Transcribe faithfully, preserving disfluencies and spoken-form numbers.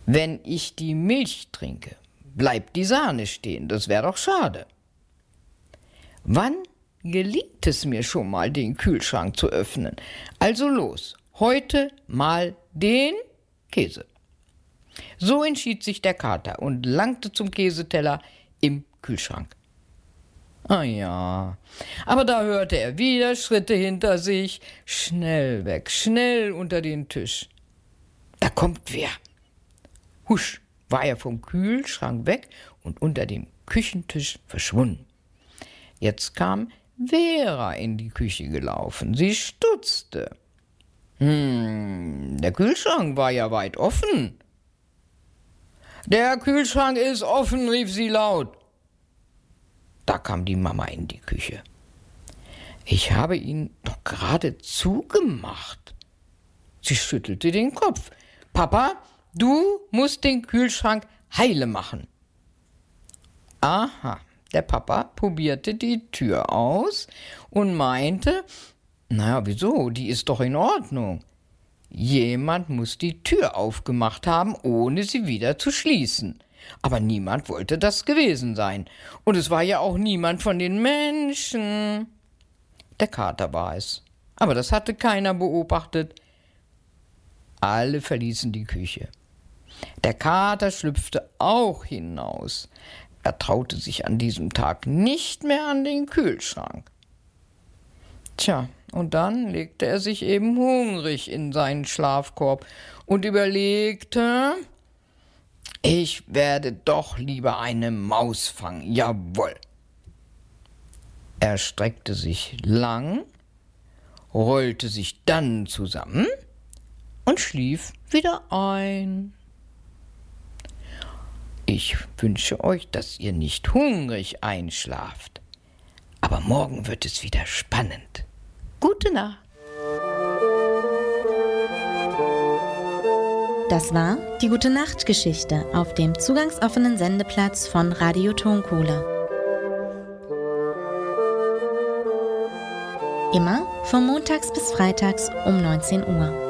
Wenn ich die Milch trinke, bleibt die Sahne stehen, das wäre doch schade. Wann gelingt es mir schon mal, den Kühlschrank zu öffnen? Also los, heute mal den Käse. So entschied sich der Kater und langte zum Käseteller im Kühlschrank. Ah ja, aber da hörte er wieder Schritte hinter sich. Schnell weg, schnell unter den Tisch. Da kommt wer. Husch, war er vom Kühlschrank weg und unter dem Küchentisch verschwunden. Jetzt kam Vera in die Küche gelaufen. Sie stutzte. Hm, der Kühlschrank war ja weit offen. Der Kühlschrank ist offen, rief sie laut. Da kam die Mama in die Küche. Ich habe ihn doch gerade zugemacht. Sie schüttelte den Kopf. Papa, du musst den Kühlschrank heile machen. Aha, der Papa probierte die Tür aus und meinte, naja, wieso, die ist doch in Ordnung. Jemand muss die Tür aufgemacht haben, ohne sie wieder zu schließen. Aber niemand wollte das gewesen sein. Und es war ja auch niemand von den Menschen. Der Kater war es. Aber das hatte keiner beobachtet. Alle verließen die Küche. Der Kater schlüpfte auch hinaus. Er traute sich an diesem Tag nicht mehr an den Kühlschrank. Tja, und dann legte er sich eben hungrig in seinen Schlafkorb und überlegte, ich werde doch lieber eine Maus fangen, jawohl. Er streckte sich lang, rollte sich dann zusammen und schlief wieder ein. Ich wünsche euch, dass ihr nicht hungrig einschlaft, aber morgen wird es wieder spannend. Gute Nacht. Das war die Gute-Nacht-Geschichte auf dem zugangsoffenen Sendeplatz von Radio Tonkohle. Immer von montags bis freitags um neunzehn Uhr.